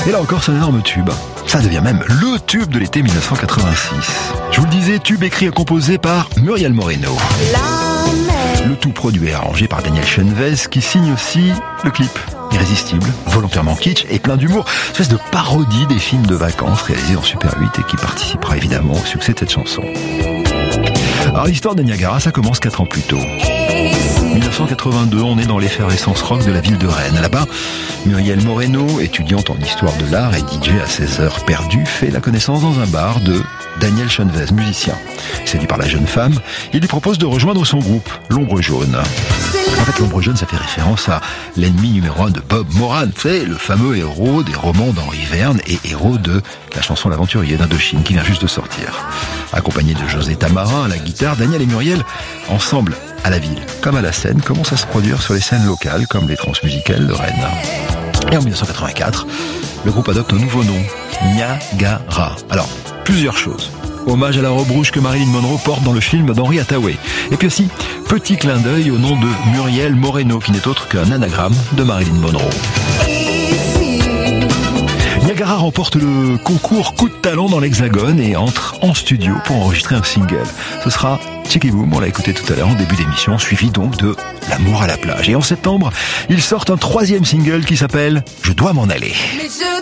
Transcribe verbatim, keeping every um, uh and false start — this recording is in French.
Et là encore, c'est un énorme tube. Ça devient même le tube de l'été dix-neuf cent quatre-vingt-six. Je vous le disais, tube écrit et composé par Muriel Moreno. Le tout produit et arrangé par Daniel Chenvez, qui signe aussi le clip. Irrésistible, volontairement kitsch et plein d'humour. Une espèce de parodie des films de vacances réalisés en Super huit et qui participera évidemment au succès de cette chanson. Alors l'histoire de Niagara, ça commence quatre ans plus tôt. dix-neuf cent quatre-vingt-deux, on est dans l'effervescence rock de la ville de Rennes. Là-bas, Muriel Moreno, étudiante en histoire de l'art et D J à ses heures perdues, fait la connaissance dans un bar de Daniel Chenvez, musicien. Séduit par la jeune femme, il lui propose de rejoindre son groupe, l'Ombre Jaune. En fait, l'Ombre Jaune, ça fait référence à l'ennemi numéro un de Bob Moran. Vous savez, le fameux héros des romans d'Henri Verne et héros de la chanson L'Aventurier d'Indochine qui vient juste de sortir. Accompagné de José Tamarin à la guitare, Daniel et Muriel, ensemble à la ville comme à la scène, commencent à se produire sur les scènes locales comme les transmusicales de Rennes. Et en dix-neuf cent quatre-vingt-quatre, le groupe adopte un nouveau nom, Niagara. Alors, plusieurs choses. Hommage à la robe rouge que Marilyn Monroe porte dans le film d'Henry Hathaway. Et puis aussi, petit clin d'œil au nom de Muriel Moreno, qui n'est autre qu'un anagramme de Marilyn Monroe. Niagara remporte le concours Coup de talent dans l'Hexagone et entre en studio pour enregistrer un single. Ce sera Chicky Boom, on l'a écouté tout à l'heure en début d'émission, suivi donc de L'amour à la plage. Et en septembre, ils sortent un troisième single qui s'appelle Je dois m'en aller. Mais je